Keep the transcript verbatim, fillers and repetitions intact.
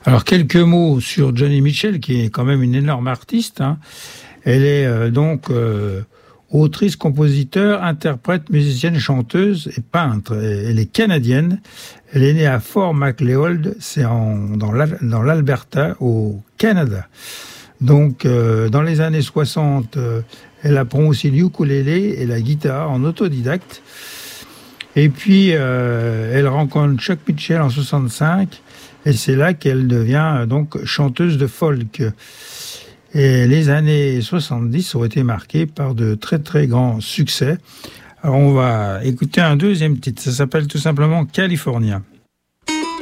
Alors, quelques mots sur Joni Mitchell, qui est quand même une énorme artiste. Hein. Elle est euh, donc euh, autrice, compositeur, interprète, musicienne, chanteuse et peintre. Elle est canadienne. Elle est née à Fort Macleod, c'est en, dans, la, dans l'Alberta, au Canada. Donc, euh, dans les années soixante, euh, elle apprend aussi le ukulélé et la guitare en autodidacte. Et puis, euh, elle rencontre Chuck Mitchell en soixante-cinq, et c'est là qu'elle devient donc chanteuse de folk. Et les années soixante-dix ont été marquées par de très très grands succès. Alors, on va écouter un deuxième titre, ça s'appelle tout simplement California.